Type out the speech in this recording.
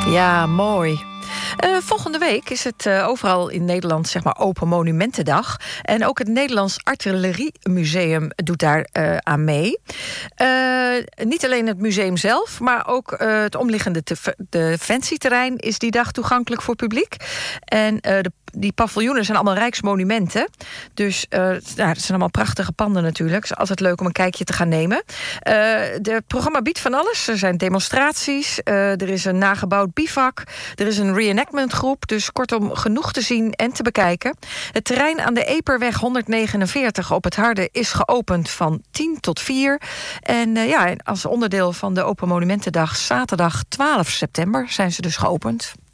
Ja, mooi. Volgende week is het overal in Nederland Open Monumentendag. En ook het Nederlands Artilleriemuseum doet daar aan mee. Niet alleen het museum zelf, maar ook het omliggende defensieterrein is die dag toegankelijk voor publiek. En die paviljoenen zijn allemaal rijksmonumenten. Dus het zijn allemaal prachtige panden natuurlijk. Het is altijd leuk om een kijkje te gaan nemen. Het programma biedt van alles. Er zijn demonstraties, er is een nagebouwd bivak, er is een reenactment groep. Dus kortom, genoeg te zien en te bekijken. Het terrein aan de Eperweg 149 op het Harde is geopend van 10 tot 4. En als onderdeel van de Open Monumentendag zaterdag 12 september zijn ze dus geopend.